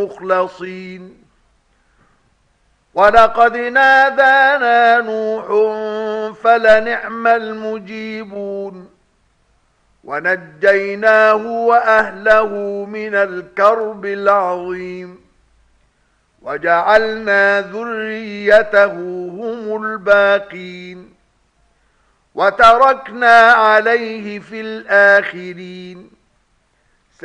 المخلصين ولقد نادانا نوح فلنعم المجيبون ونجيناه وأهله من الكرب العظيم وجعلنا ذريته هم الباقين وتركنا عليه في الآخرين